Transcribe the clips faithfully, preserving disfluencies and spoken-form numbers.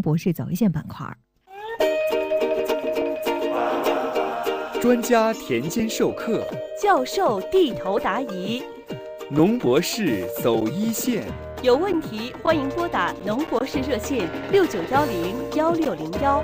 博士走一线板块。 专家田间授课， 教授地头答疑， 农博士走一线。 有问题欢迎拨打农博士热线六九幺零幺六零幺。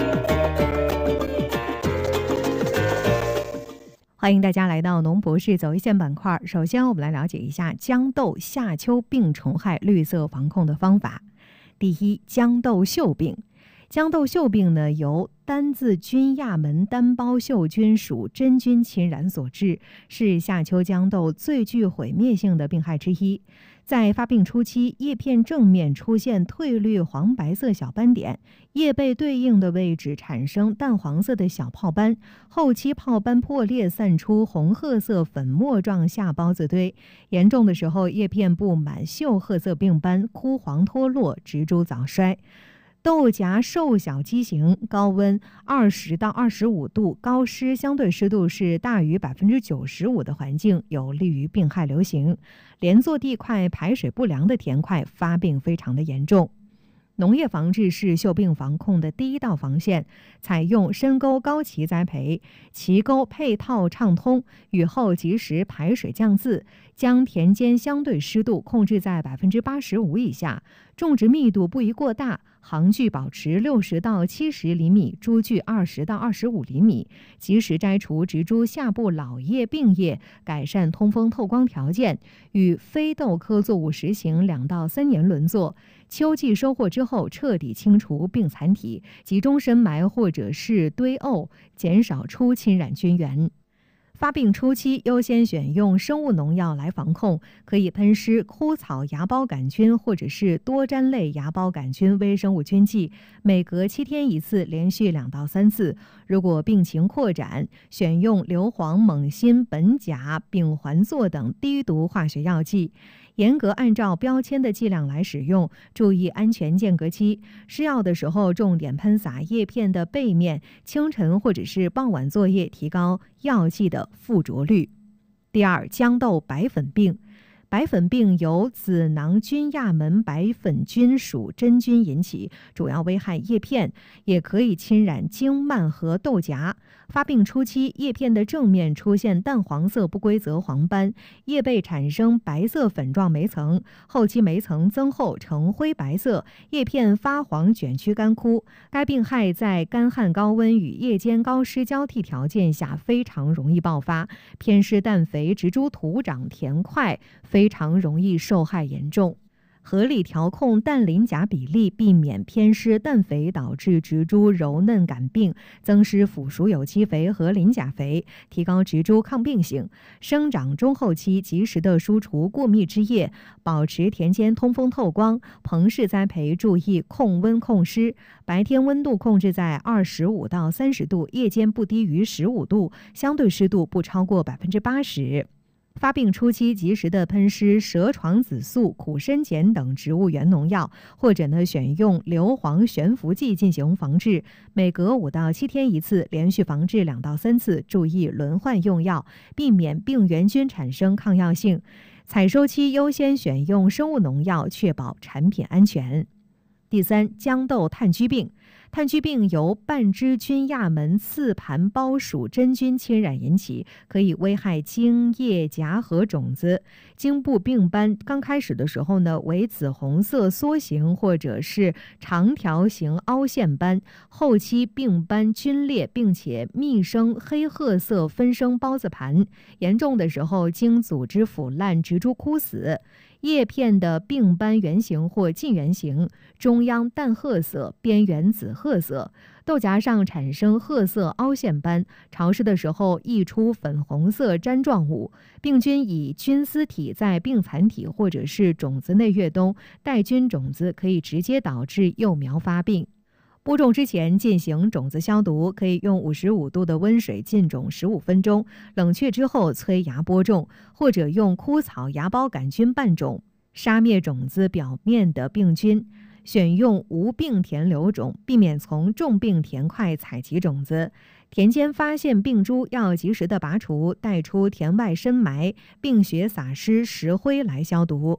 欢迎大家来到农博士走一线板块。首先我们来了解一下豇豆夏秋病虫害绿色防控的方法。第一，豇豆锈病。豇豆锈病呢，由单字菌亚门单胞锈菌属真菌侵染所致，是夏秋豇豆最具毁灭性的病害之一。在发病初期，叶片正面出现褪绿黄白色小斑点，叶背对应的位置产生淡黄色的小泡斑，后期泡斑破裂，散出红褐色粉末状下孢子堆，严重的时候叶片布满锈褐色病斑，枯黄脱落，植株早衰。豆荚瘦小畸形，高温二十到二十五度，高湿相对湿度是大于百分之九十五的环境，有利于病害流行。连作地块排水不良的田块发病非常的严重。农业防治是锈病防控的第一道防线，采用深沟高畦栽培，畦沟配套畅通，雨后及时排水降渍，将田间相对湿度控制在百分之八十五以下，种植密度不宜过大，行距保持六十到七十厘米，株距二十到二十五厘米，及时摘除植株下部老叶病叶，改善通风透光条件，与非豆科作物实行两到三年轮作。秋季收获之后，彻底清除病残体，集中深埋或者是堆沤，减少出侵染菌源。发病初期优先选用生物农药来防控，可以喷施枯草芽孢杆菌或者是多粘类芽孢杆菌微生物菌剂，每隔七天一次，连续两到三次。如果病情扩展，选用硫磺、锰锌、苯甲、丙环唑等低毒化学药剂。严格按照标签的剂量来使用，注意安全间隔期。施药的时候，重点喷洒叶片的背面，清晨或者是傍晚作业，提高药剂的附着率。第二，豇豆白粉病。白粉病由子囊菌亚门白粉菌属真菌引起，主要危害叶片，也可以侵染茎蔓和豆荚。发病初期，叶片的正面出现淡黄色不规则黄斑，叶背产生白色粉状霉层，后期霉层增厚呈灰白色，叶片发黄卷曲干枯。该病害在干旱高温与夜间高湿交替条件下非常容易爆发，偏湿氮肥植株土长田块非常容易受害严重。合理调控氮磷钾比例，避免偏施氮肥导致植株柔嫩杆病，增施腐熟有机肥和磷钾肥，提高植株抗病性。生长中后期及时的疏除过密枝叶，保持田间通风透光。棚式栽培注意控温控湿，白天温度控制在二十五到三十度，夜间不低于十五度，相对湿度不超过百分之八十。发病初期，及时的喷施蛇床子素、苦参碱等植物源农药，或者呢选用硫磺悬浮剂进行防治，每隔五到七天一次，连续防治两到三次，注意轮换用药，避免病原菌产生抗药性。采收期优先选用生物农药，确保产品安全。第三，豇豆炭疽病。炭疽病由半枝菌亚门刺盘胞属真菌侵染引起，可以危害茎、叶、荚和种子。茎部病斑刚开始的时候呢，为紫红色梭形或者是长条形凹陷斑，后期病斑皲裂，并且密生黑褐色分生孢子盘，严重的时候茎组织腐烂，植株枯死。叶片的病斑圆形或近圆形，中央淡褐色，边缘紫褐色。豆荚上产生褐色凹陷斑，潮湿的时候溢出粉红色粘状物。病菌以菌丝体在病残体或者是种子内越冬，带菌种子可以直接导致幼苗发病。播种之前进行种子消毒，可以用五十五度的温水浸种十五分钟，冷却之后催芽播种，或者用枯草芽孢杆菌拌种，杀灭种子表面的病菌。选用无病田留种，避免从重病田块采集种子。田间发现病株要及时的拔除，带出田外深埋，并学撒施石灰来消毒。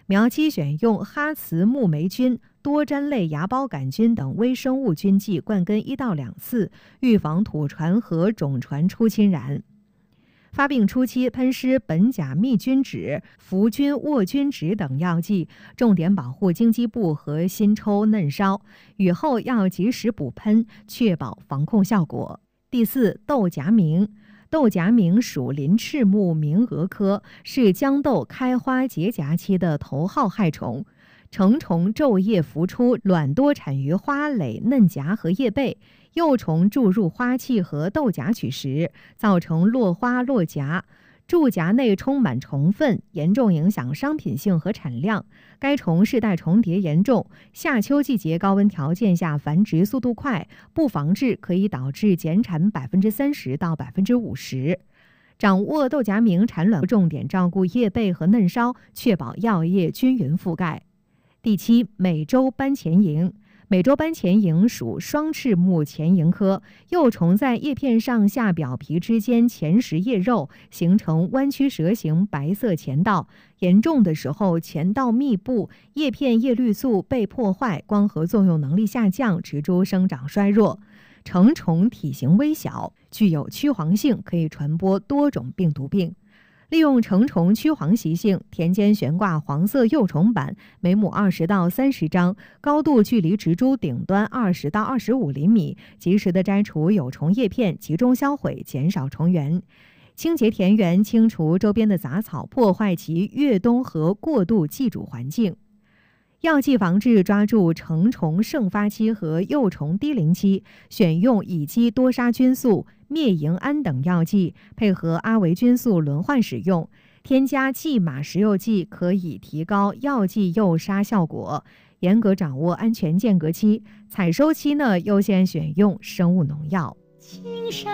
苗期选用哈茨木霉菌、多粘类芽孢杆菌等微生物菌剂灌根一到两次，预防土传和种传初侵染。发病初期喷施苯甲密菌酯、伏菌沃菌酯等药剂，重点保护茎基部和新抽嫩梢，雨后要及时补喷，确保防控效果。第四，豆荚螟。豆荚螟属鳞翅目鸣蛾科，是豇豆开花结荚期的头号害虫。成虫昼夜孵出，卵多产于花蕾、嫩荚和叶背，幼虫注入花器和豆荚取食，造成落花落荚。贮荚内充满虫粪，严重影响商品性和产量。该虫世代重叠严重，夏秋季节高温条件下繁殖速度快，不防治可以导致减产百分之三十到百分之五十。掌握豆荚螟产卵，重点照顾叶背和嫩梢，确保药液均匀覆盖。第七，美洲斑钱蝇。美洲斑钱蝇属双翅目钱蝇科，幼虫在叶片上下表皮之间前食叶肉，形成弯曲蛇形白色钱道。严重的时候，钱道密布，叶片叶绿素被破坏，光合作用能力下降，植株生长衰弱。成虫体型微小，具有趋黄性，可以传播多种病毒病。利用成虫趋黄习性，田间悬挂黄色幼虫板，每亩二十到三十张，高度距离植株顶端二十到二十五厘米，及时的摘除有虫叶片，集中销毁，减少虫源。清洁田园，清除周边的杂草，破坏其越冬和过渡寄主环境。药剂防治抓住成虫盛发期和幼虫低龄期，选用乙基多杀菌素、灭蝇胺等药剂，配合阿维菌素轮换使用。添加蓟马石柚剂可以提高药剂诱杀效果。严格掌握安全间隔期，采收期呢优先选用生物农药。青山